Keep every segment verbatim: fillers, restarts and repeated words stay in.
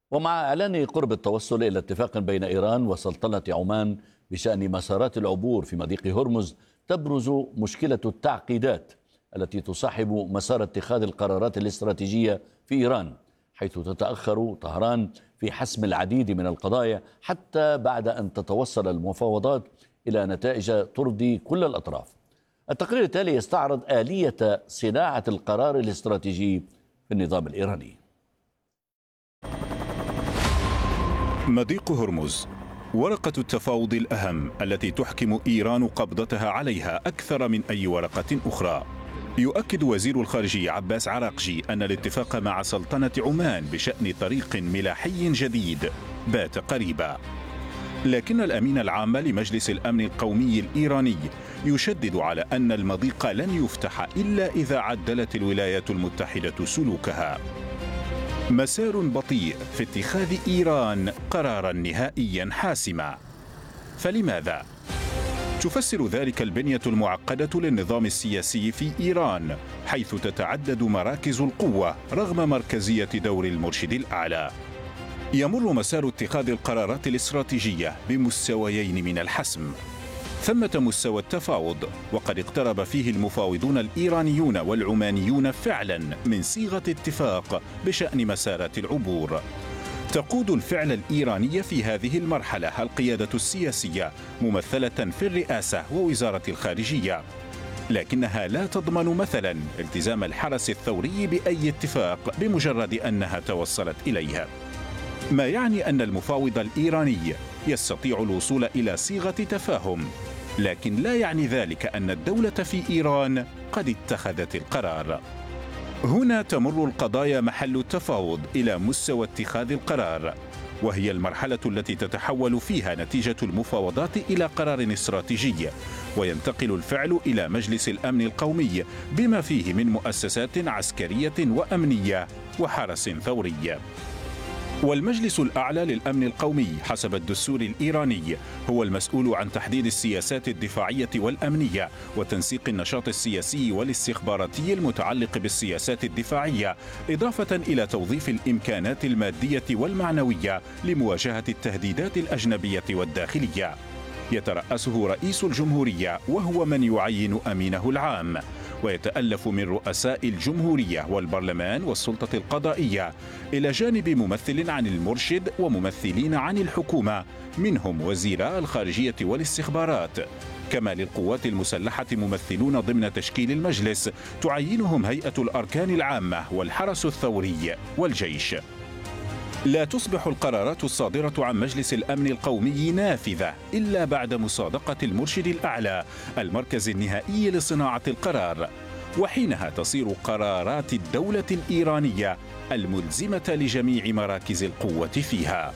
ومع إعلان قرب التوصل إلى اتفاق بين إيران وسلطنة عمان بشأن مسارات العبور في مضيق هرمز، تبرز مشكلة التعقيدات التي تصاحب مسار اتخاذ القرارات الاستراتيجية في إيران، حيث تتأخر طهران في حسم العديد من القضايا حتى بعد أن تتوصل المفاوضات إلى نتائج ترضي كل الأطراف. التقرير التالي يستعرض آلية صناعة القرار الاستراتيجي في النظام الإيراني. مضيق هرمز، ورقة التفاوض الأهم التي تحكم إيران قبضتها عليها أكثر من أي ورقة أخرى. يؤكد وزير الخارجية عباس عراقجي أن الاتفاق مع سلطنة عمان بشأن طريق ملاحي جديد بات قريبا، لكن الأمين العام لمجلس الأمن القومي الإيراني يشدد على أن المضيق لن يفتح إلا إذا عدلت الولايات المتحدة سلوكها. مسار بطيء في اتخاذ إيران قرارا نهائيا حاسما. فلماذا؟ تفسر ذلك البنية المعقدة للنظام السياسي في إيران، حيث تتعدد مراكز القوة رغم مركزية دور المرشد الأعلى. يمر مسار اتخاذ القرارات الاستراتيجية بمستويين من الحسم. ثمة مستوى التفاوض، وقد اقترب فيه المفاوضون الإيرانيون والعمانيون فعلا من صيغة اتفاق بشأن مسارات العبور. تقود الفعل الإيراني في هذه المرحلة القيادة السياسية ممثلة في الرئاسة ووزارة الخارجية، لكنها لا تضمن مثلا التزام الحرس الثوري بأي اتفاق بمجرد أنها توصلت إليه، ما يعني أن المفاوض الإيراني يستطيع الوصول إلى صيغة تفاهم، لكن لا يعني ذلك أن الدولة في إيران قد اتخذت القرار. هنا تمر القضايا محل التفاوض إلى مستوى اتخاذ القرار، وهي المرحلة التي تتحول فيها نتيجة المفاوضات إلى قرار استراتيجي، وينتقل الفعل إلى مجلس الأمن القومي بما فيه من مؤسسات عسكرية وأمنية وحرس ثوري. والمجلس الأعلى للأمن القومي حسب الدستور الإيراني هو المسؤول عن تحديد السياسات الدفاعية والأمنية وتنسيق النشاط السياسي والاستخباراتي المتعلق بالسياسات الدفاعية، إضافة إلى توظيف الإمكانات المادية والمعنوية لمواجهة التهديدات الأجنبية والداخلية. يترأسه رئيس الجمهورية وهو من يعين أمينه العام، ويتألف من رؤساء الجمهورية والبرلمان والسلطة القضائية، إلى جانب ممثل عن المرشد وممثلين عن الحكومة منهم وزيراء الخارجية والاستخبارات، كما للقوات المسلحة ممثلون ضمن تشكيل المجلس تعينهم هيئة الأركان العامة والحرس الثوري والجيش. لا تصبح القرارات الصادرة عن مجلس الأمن القومي نافذة إلا بعد مصادقة المرشد الأعلى المركز النهائي لصناعة القرار، وحينها تصير قرارات الدولة الإيرانية الملزمة لجميع مراكز القوة فيها.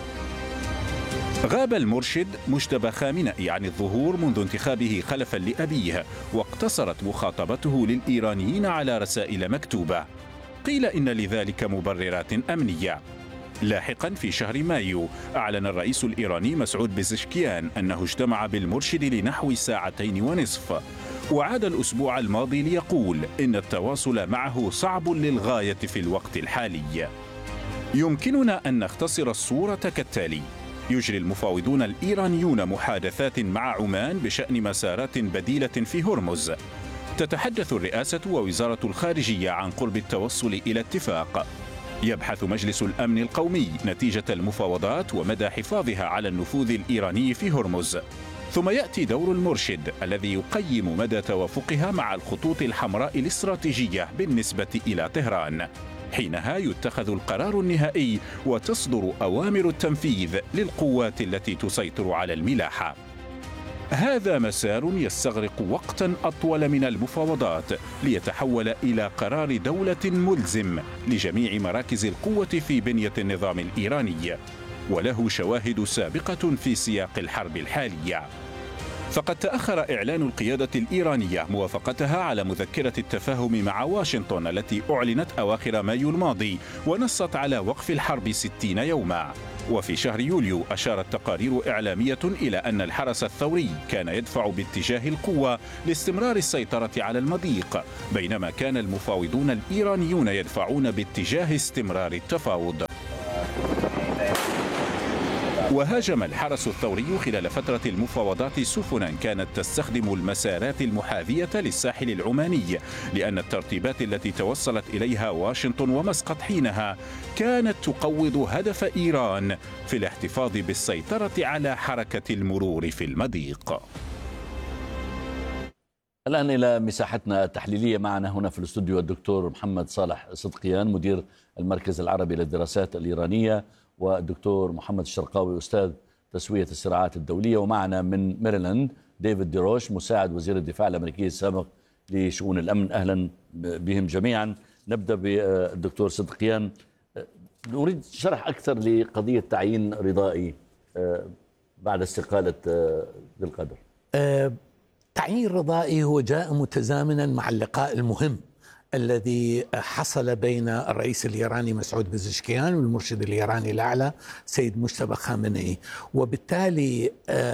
غاب المرشد مجتبى خامنئي عن الظهور منذ انتخابه خلفا لأبيه، واقتصرت مخاطبته للإيرانيين على رسائل مكتوبة. قيل إن لذلك مبررات أمنية. لاحقا في شهر مايو أعلن الرئيس الإيراني مسعود بزشكيان أنه اجتمع بالمرشد لنحو ساعتين ونصف، وعاد الأسبوع الماضي ليقول إن التواصل معه صعب للغاية في الوقت الحالي. يمكننا أن نختصر الصورة كالتالي: يجري المفاوضون الإيرانيون محادثات مع عمان بشأن مسارات بديلة في هرمز. تتحدث الرئاسة ووزارة الخارجية عن قرب التوصل إلى اتفاق. يبحث مجلس الأمن القومي نتيجة المفاوضات ومدى حفاظها على النفوذ الإيراني في هرمز. ثم يأتي دور المرشد الذي يقيم مدى توافقها مع الخطوط الحمراء الاستراتيجية بالنسبة إلى طهران. حينها يتخذ القرار النهائي وتصدر أوامر التنفيذ للقوات التي تسيطر على الملاحة. هذا مسار يستغرق وقتا أطول من المفاوضات ليتحول إلى قرار دولة ملزم لجميع مراكز القوة في بنية النظام الإيراني، وله شواهد سابقة في سياق الحرب الحالية. فقد تأخر إعلان القيادة الإيرانية موافقتها على مذكرة التفاهم مع واشنطن التي أعلنت أواخر مايو الماضي ونصت على وقف الحرب ستين يوما. وفي شهر يوليو أشارت تقارير إعلامية إلى أن الحرس الثوري كان يدفع باتجاه القوة لاستمرار السيطرة على المضيق، بينما كان المفاوضون الإيرانيون يدفعون باتجاه استمرار التفاوض. وهاجم الحرس الثوري خلال فترة المفاوضات سفنا كانت تستخدم المسارات المحاذية للساحل العماني، لأن الترتيبات التي توصلت إليها واشنطن ومسقط حينها كانت تقوض هدف إيران في الاحتفاظ بالسيطرة على حركة المرور في المضيق. الآن إلى مساحتنا التحليلية. معنا هنا في الاستوديو الدكتور محمد صالح صدقيان مدير المركز العربي للدراسات الإيرانية، والدكتور محمد الشرقاوي أستاذ تسوية الصراعات الدولية، ومعنا من ميريلاند ديفيد ديروش مساعد وزير الدفاع الأمريكي السابق لشؤون الأمن. أهلا بهم جميعا. نبدأ بالدكتور صدقيان. نريد شرح أكثر لقضية تعيين رضائي بعد استقالة ذي القدر. أه تعيين رضائي هو جاء متزامنا مع اللقاء المهم الذي حصل بين الرئيس الإيراني مسعود بزشكيان والمرشد الإيراني الأعلى سيد مجتبى خامنئي، وبالتالي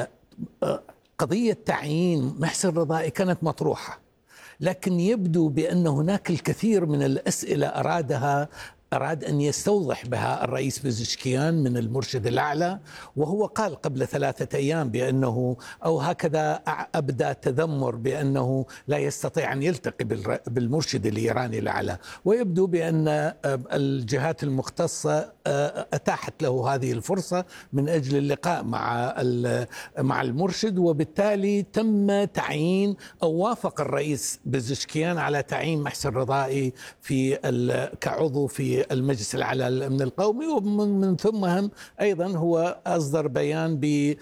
قضية تعيين محسن رضائي كانت مطروحة، لكن يبدو بأن هناك الكثير من الأسئلة أرادها أراد أن يستوضح بها الرئيس بزشكيان من المرشد الأعلى، وهو قال قبل ثلاثة أيام بأنه أو هكذا أبدى تذمر بأنه لا يستطيع أن يلتقي بالمرشد الإيراني الأعلى، ويبدو بأن الجهات المختصة أتاحت له هذه الفرصة من أجل اللقاء مع مع المرشد، وبالتالي تم تعيين أو وافق الرئيس بزشكيان على تعيين محسن رضائي في كعضو في المجلس الأعلى للأمن القومي، ومن ثم هم أيضا هو أصدر بيان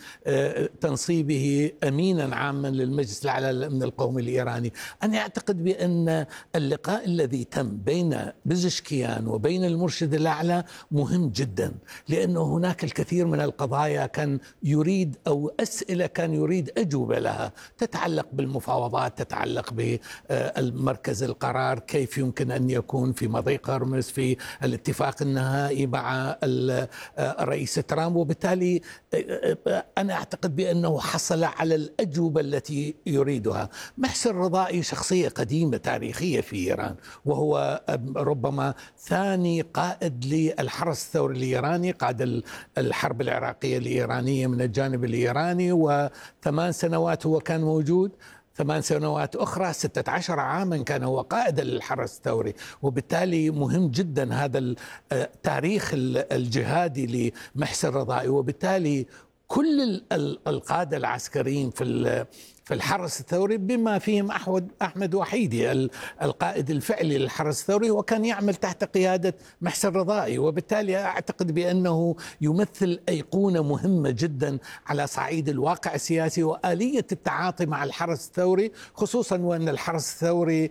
بتنصيبه أمينا عاما للمجلس الأعلى للأمن القومي الإيراني. أنا أعتقد بأن اللقاء الذي تم بين بزشكيان وبين المرشد الأعلى مهم جدا، لأنه هناك الكثير من القضايا كان يريد أو أسئلة كان يريد أجوبة لها تتعلق بالمفاوضات، تتعلق بالمركز القرار، كيف يمكن أن يكون في مضيق هرمز في الاتفاق النهائي مع الرئيس ترامب، وبالتالي أنا أعتقد بأنه حصل على الأجوبة التي يريدها. محسن رضائي شخصية قديمة تاريخية في إيران، وهو ربما ثاني قائد للحرس الثوري الإيراني، قاد الحرب العراقية الإيرانية من الجانب الإيراني، وثمان سنوات هو كان موجود، ثمان سنوات أخرى ستة عشر عاما كان هو قائد للحرس الثوري، وبالتالي مهم جدا هذا التاريخ الجهادي لمحسن رضائي. وبالتالي كل القادة العسكريين في في الحرس الثوري بما فيهم أحمد أحمد وحيدي القائد الفعلي للحرس الثوري، وكان يعمل تحت قيادة محسن رضائي، وبالتالي أعتقد بأنه يمثل أيقونة مهمة جدا على صعيد الواقع السياسي وآلية التعاطي مع الحرس الثوري، خصوصا وأن الحرس الثوري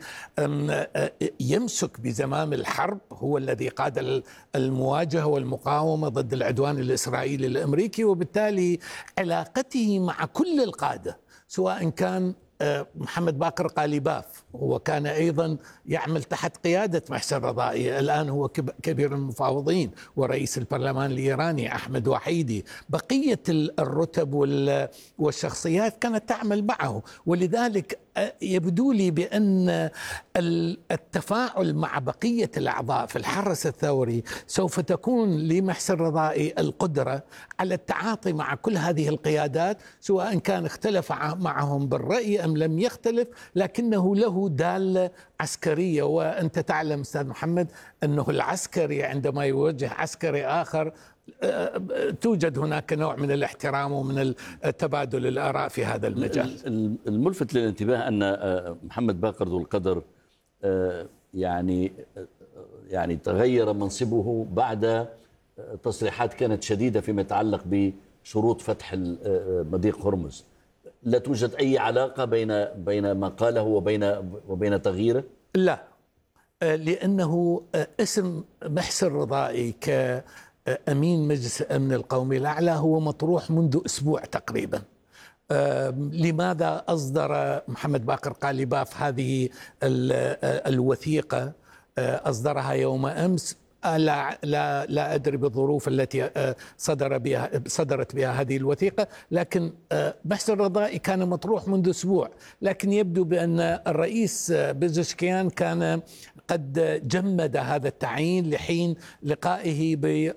يمسك بزمام الحرب، هو الذي قاد المواجهة والمقاومة ضد العدوان الإسرائيلي الأمريكي، وبالتالي علاقته مع كل القادة سواء كان محمد باقر قاليباف، هو كان أيضا يعمل تحت قيادة محسن رضائي، الآن هو كبير المفاوضين ورئيس البرلمان الإيراني أحمد وحيدي، بقية الرتب والشخصيات كانت تعمل معه، ولذلك يبدو لي بأن التفاعل مع بقية الأعضاء في الحرس الثوري سوف تكون لمحسن رضائي القدرة على التعاطي مع كل هذه القيادات، سواء كان اختلف معهم بالرأي أم لم يختلف، لكنه له دالة عسكرية. وأنت تعلم أستاذ محمد أنه العسكري عندما يواجه عسكري آخر توجد هناك نوع من الاحترام ومن التبادل الآراء في هذا المجال. الملفت للانتباه أن محمد باقر ذو القدر يعني يعني تغير منصبه بعد تصريحات كانت شديدة فيما يتعلق بشروط فتح مضيق هرمز. لا توجد أي علاقة بين بين ما قاله وبين وبين تغييره؟ لا، لأنه اسم محسن رضائي كأمين مجلس الأمن القومي الأعلى هو مطروح منذ أسبوع تقريبا. لماذا أصدر محمد باقر قاليباف هذه الوثيقة؟ أصدرها يوم أمس، لا لا لا أدري بالظروف التي صدر بها صدرت بها هذه الوثيقة، لكن محسن رضائي كان مطروح منذ أسبوع، لكن يبدو بأن الرئيس بزشكيان كان قد جمد هذا التعيين لحين لقائه